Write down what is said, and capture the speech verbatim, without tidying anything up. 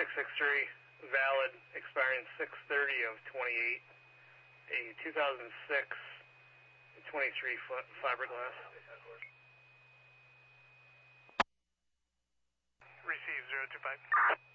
six six three, valid, expiring six thirty of twenty-eight, a two thousand six twenty-three foot fiberglass. Receive zero two five.